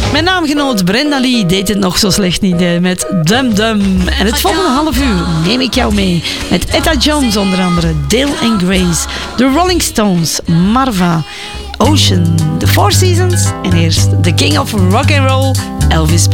Mijn naamgenoot Brenda Lee deed het nog zo slecht niet met Dum Dum. En het volgende half uur neem ik jou mee met Etta Jones onder andere, Dale and Grace, The Rolling Stones, Marva, Ocean, The Four Seasons en eerst The King of Rock and Roll, Elvis